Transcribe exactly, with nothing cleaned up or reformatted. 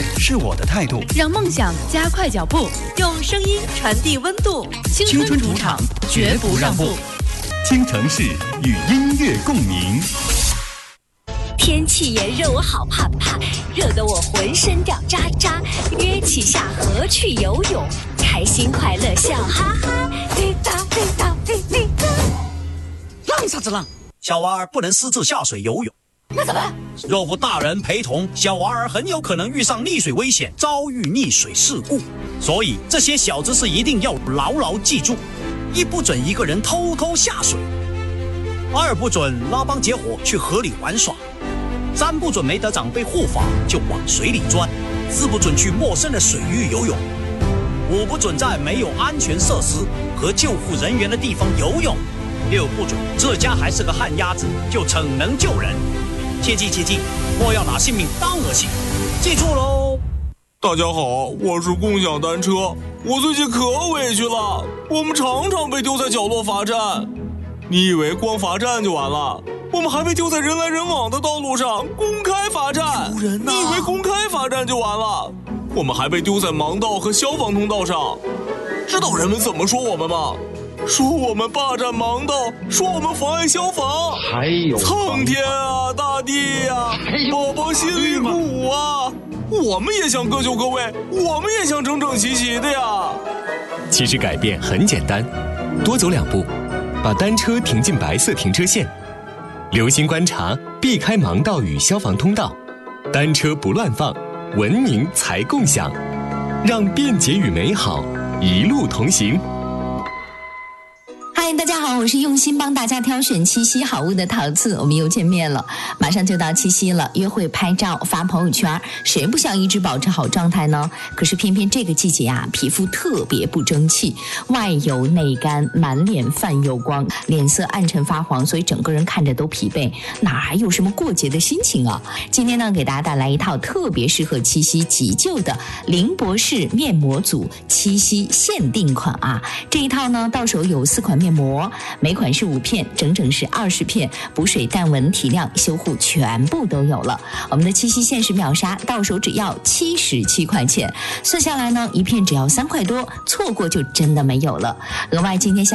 是我的态度， 让梦想加快脚步，用声音传递温度。青春主场，绝不让步。 京城市与音乐共鸣。 天气炎热，我好怕怕，热得我浑身掉渣渣。约起下河去游泳，开心快乐笑哈哈。滴答滴答滴滴答。 浪啥子浪？小娃儿不能私自下水游泳。 那怎么？ 若无大人陪同，小娃儿很有可能遇上溺水危险，遭遇溺水事故。所以这些小知识一定要牢牢记住：一不准一个人偷偷下水；二不准拉帮结伙去河里玩耍；三不准没得长辈护法就往水里钻；四不准去陌生的水域游泳；五不准在没有安全设施和救护人员的地方游泳；六不准这家还是个旱鸭子就逞能救人。切记切记，莫要拿性命当儿戏，记住喽！ 大家好，我是共享单车。我最近可委屈了，我们常常被丢在角落罚站。你以为光罚站就完了？我们还被丢在人来人往的道路上，公开罚站。 人啊、 你以为公开罚站就完了？我们还被丢在盲道和消防通道上。知道人们怎么说我们吗？说我们霸占盲道，说我们妨碍消防。 还有苍天啊，大地啊，宝宝心里鼓舞啊！我们也想各就各位，我们也想整整齐齐的呀。 其实改变很简单，多走两步，把单车停进白色停车线，留心观察，避开盲道与消防通道，单车不乱放，文明才共享，让便捷与美好一路同行。 嗨，大家好，我是用心帮大家挑选七夕好物的陶瓷，我们又见面了。马上就到七夕了，约会拍照发朋友圈，谁不想一直保持好状态呢？可是偏偏这个季节啊，皮肤特别不争气，外油内干，满脸泛油光，脸色暗沉发黄，所以整个人看着都疲惫，哪还有什么过节的心情啊？今天呢，给大家带来一套特别适合七夕急救的林博士面膜组七夕限定款啊！这一套呢，到手有四款面膜，每款是五片，整整是二十片，补水淡纹提亮修护全部都有了。我们的七夕限时秒杀，到手只要七十七块钱，算下来呢，一片只要三块多，错过就真的没有了。额外今天下